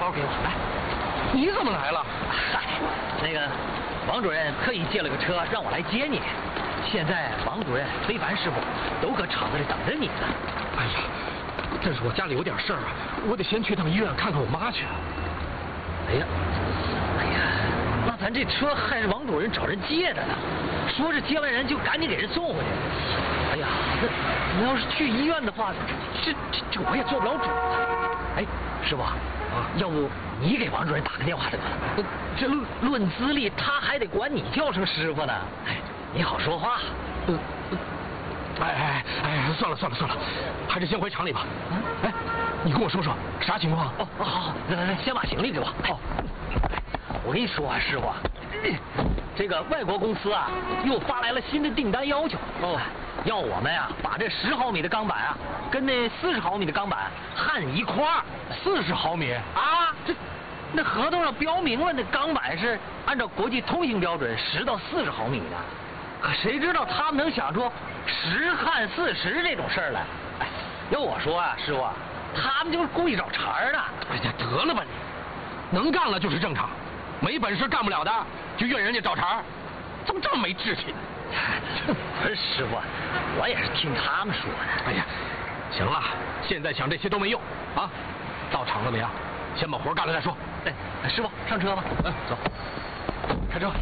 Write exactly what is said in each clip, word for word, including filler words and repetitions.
包给我来。你怎么来了？ 嗨，那个王主任特意借了个车让我来接你。现在王主任、非凡师傅都搁厂子里等着你呢。 哎呀，这是我家里有点事儿啊，我得先去趟医院看看我妈去。 哎呀，哎呀，那咱这车还是王主任找人借的呢。说是接完人就赶紧给人送回去。哎呀，那你要是去医院的话，这这这我也做不了主啊。哎，师傅啊，要不你给王主任打个电话得了？这论论资历，他还得管你叫声师傅呢。哎，你好说话。 嗯。哎哎哎，算了算了算了，还是先回厂里吧。嗯。哎，你跟我说说啥情况？ 哦，好好，来来来，先把行李给我。好。我跟你说啊，师傅。这个外国公司啊，又发来了新的订单要求哦，要我们呀、啊、把这十毫米的钢板啊，跟那四十毫米的钢板焊一块儿。 四十毫米啊？这那合同上标明了，那钢板是按照国际通行标准十到四十毫米的。可谁知道他们能想出十焊四十这种事儿来？哎，要我说啊，师傅，他们就是故意找茬儿的。 哎呀，得了吧你，能干了就是正常。没本事干不了的，就怨人家找茬，怎么这么没志气呢？ 不是师傅，我也是听他们说的。 哎呀，行了，现在想这些都没用啊！到厂子里啊，先把活干了再说。 哎，师傅上车吧。 嗯，走，开车。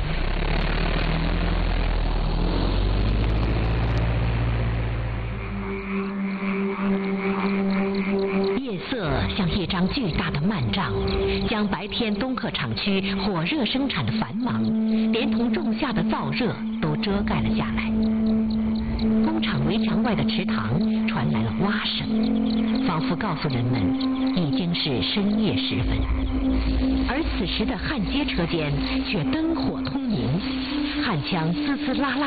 夜色像一张巨大的幔帐，将白天东客厂区火热生产的繁忙，连同仲夏的燥热都遮盖了下来。工厂围墙外的池塘传来了蛙声，仿佛告诉人们已经是深夜时分。而此时的焊接车间却灯火通明，焊枪滋滋啦啦